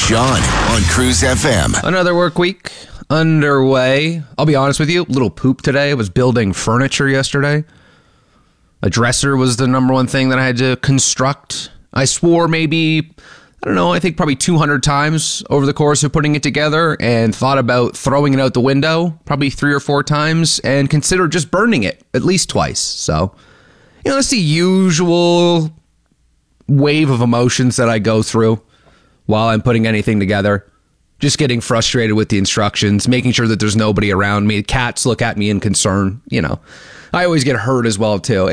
Sean on Cruise FM. Another work week underway. I'll be honest with you, little poop today. I was building furniture yesterday. A dresser was the number one thing that I had to construct. I swore maybe, I think probably 200 times over the course of putting it together, and thought about throwing it out the window probably 3 or 4 times, and considered just burning it at least twice. So, that's the usual wave of emotions that I go through while I'm putting anything together. Just getting frustrated with the instructions, making sure that there's nobody around me. Cats look at me in concern. I always get hurt as well, too.